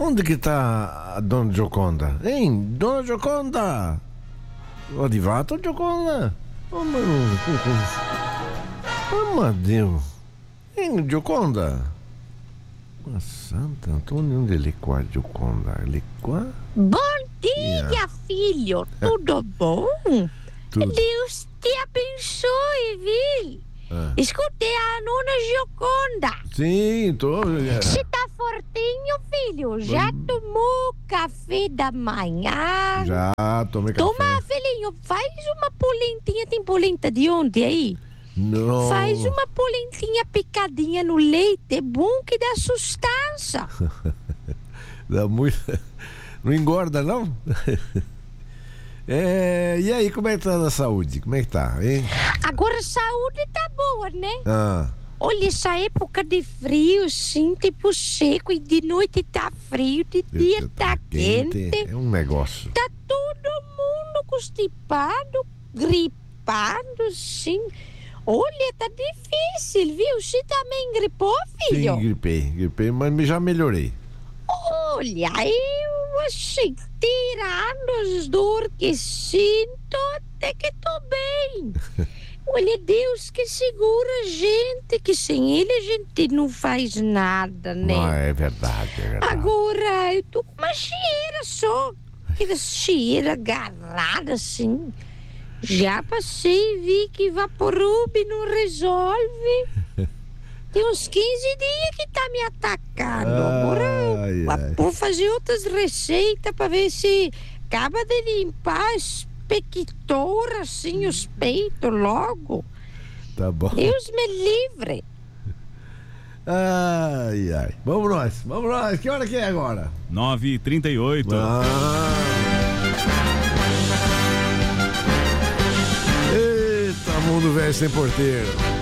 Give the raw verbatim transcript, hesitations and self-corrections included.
Onde que tá a dona Gioconda? Hein, dona Gioconda? Ho arrivato, Gioconda? Oh, ma oh, ma Dio. Hein, Gioconda? Ma Santo Antônio, onde ele qua, Gioconda? Ele qua? Bom dia, Yeah. filho. Tudo bom? Tudo. Deus te abençoe, viu? Ah. Escutei a nona Gioconda. Sim, tô. Você tá fortinho, filho? Já tomou café da manhã? Já tomei café. Toma, filhinho, faz uma polentinha. Tem polenta de ontem aí? Não. Faz uma polentinha picadinha no leite. É bom que dá sustância. Dá muito. Não engorda, não? É, e aí, como é que tá a saúde? Como é que tá, hein? Agora a saúde tá boa, né? Ah, Olha, essa época de frio, assim, tipo seco, e de noite tá frio, de dia tá quente. É um negócio. Tá todo mundo constipado, gripado, assim. Olha, tá difícil, viu? Você também gripou, filho? Sim, gripei, gripei, mas já melhorei. Olha, eu assim, tirando as dores que sinto, até que tô bem. Olha, Deus que segura a gente, que sem Ele a gente não faz nada, né? Não, é verdade, é verdade. Agora, eu tô com uma cheira só, aquela cheira agarrada assim. Já passei, vi que Vaporub não resolve. Tem uns quinze dias que tá me atacando. Agora Ai, eu ai. vou fazer outras receitas pra ver se acaba de limpar as pequitoras, assim, os peitos logo. Tá bom. Deus me livre. Ai, ai. Vamos nós, vamos nós. Que hora que é agora? nove e trinta e oito. Ah. Eita, mundo velho sem porteiro.